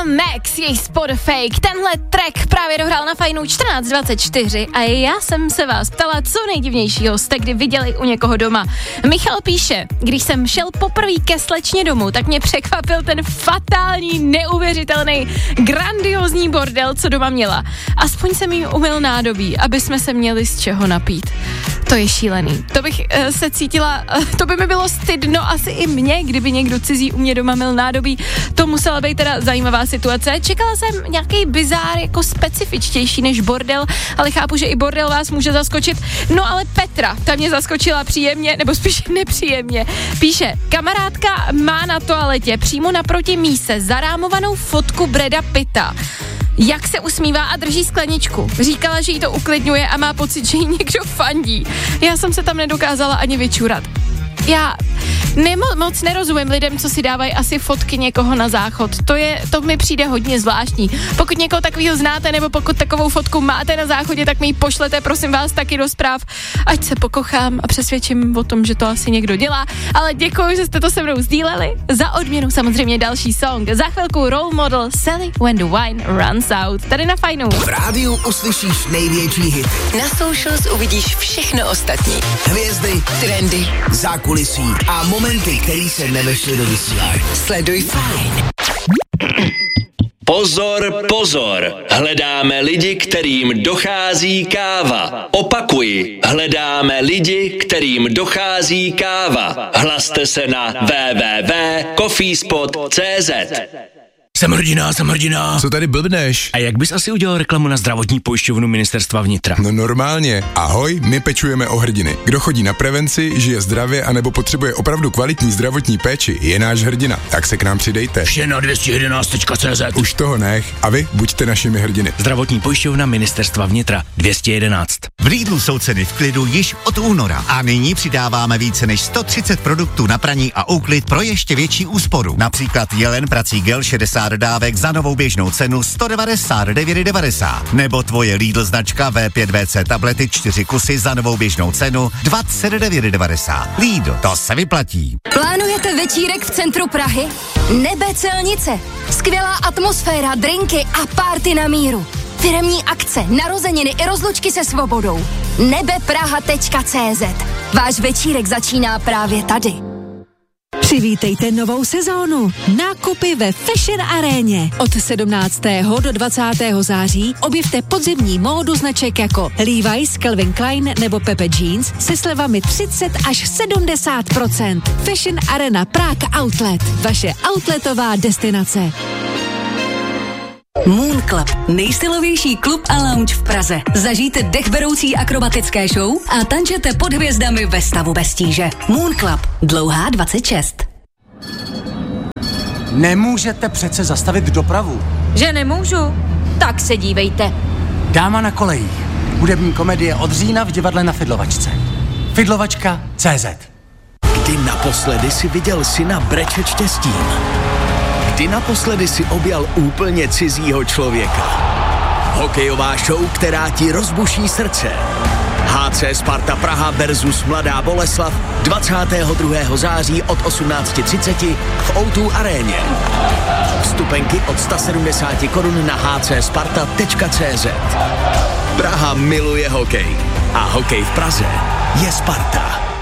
Eva Max, její spot Fake. Tenhle track právě dohrál na Fajnu 14:24 a já jsem se vás ptala, co nejdivnějšího jste kdy viděli u někoho doma. Michal píše, když jsem šel poprvé ke slečně domů, tak mě překvapil ten fatální, neuvěřitelný, grandiozní bordel, co doma měla. Aspoň jsem jí umyl nádobí, aby jsme se měli z čeho napít. To je šílený. To bych se cítila, to by mi bylo stydno asi i mě, kdyby někdo cizí u mě doma myl nádobí. To musela být teda zajímavá situace. Čekala jsem nějaký bizár jako specifičtější než bordel, ale chápu, že i bordel vás může zaskočit. No ale Petra, ta mě zaskočila příjemně, nebo spíš nepříjemně. Píše, kamarádka má na toaletě přímo naproti míse zarámovanou fotku Brada Pitta. Jak se usmívá a drží skleničku. Říkala, že jí to uklidňuje a má pocit, že jí někdo fandí. Já jsem se tam nedokázala ani vyčurat. Já moc nerozumím lidem, co si dávají asi fotky někoho na záchod. To mi přijde hodně zvláštní. Pokud někoho takového znáte, nebo pokud takovou fotku máte na záchodě, tak mi ji pošlete, prosím vás, taky do zpráv, ať se pokochám a přesvědčím o tom, že to asi někdo dělá. Ale děkuji, že jste to se mnou sdíleli. Za odměnu samozřejmě další song. Za chvilku Role Model Sally When the Wine Runs Out. Tady na Fajnu. V rádiu uslyšíš největší hity. Na socials uvidíš všechno ostatní. Hvězdy, trendy, zákulisí a momenty, které se nevešly do vysílání. Sleduj Fajn. Pozor, pozor, hledáme lidi, kterým dochází káva. Opakuji, hledáme lidi, kterým dochází káva. Hlaste se na www.coffeespot.cz. Jsem hrdina. Co tady blbneš? A jak bys asi udělal reklamu na zdravotní pojišťovnu Ministerstva vnitra? No normálně. Ahoj, my pečujeme o hrdiny. Kdo chodí na prevenci, žije zdravě anebo potřebuje opravdu kvalitní zdravotní péči, je náš hrdina. Tak se k nám přidejte. Vše na 211.cz. Už toho nech a vy buďte našimi hrdiny. Zdravotní pojišťovna Ministerstva vnitra 211. V Lidlu jsou ceny v klidu již od února a nyní přidáváme více než 130 produktů na praní a úklid pro ještě větší úsporu. Například Jelen prací gel 60 dávek za novou běžnou cenu 199,90. Nebo tvoje Lidl značka V5VC tablety 4 kusy za novou běžnou cenu 29,90. Lidl, to se vyplatí. Plánujete večírek v centru Prahy? Nebe Celnice. Skvělá atmosféra, drinky a party na míru. Firemní akce, narozeniny i rozlučky se svobodou. nebepraha.cz. Váš večírek začíná právě tady. Přivítejte novou sezónu. Nákupy ve Fashion Aréně. Od 17. do 20. září objevte podzimní módu značek jako Levi's, Calvin Klein nebo Pepe Jeans se slevami 30 až 70%. Fashion Arena Prague Outlet. Vaše outletová destinace. Moon Club, nejstylovější klub a lounge v Praze. Zažijte dechberoucí akrobatické show a tančete pod hvězdami ve stavu bez tíže. Moon Club, dlouhá 26. Nemůžete přece zastavit dopravu. Že nemůžu? Tak se dívejte. Dáma na kolejích. Hudební komedie od října v divadle na Fidlovačce. Fidlovačka.cz. Kdy naposledy si viděl syna brečet štěstím? Kdy naposledy si objal úplně cizího člověka? Hokejová show, která ti rozbuší srdce. HC Sparta Praha versus Mladá Boleslav 22. září od 18:30 v O2 aréně. Vstupenky od 170 korun na hcsparta.cz. Praha miluje hokej a hokej v Praze je Sparta.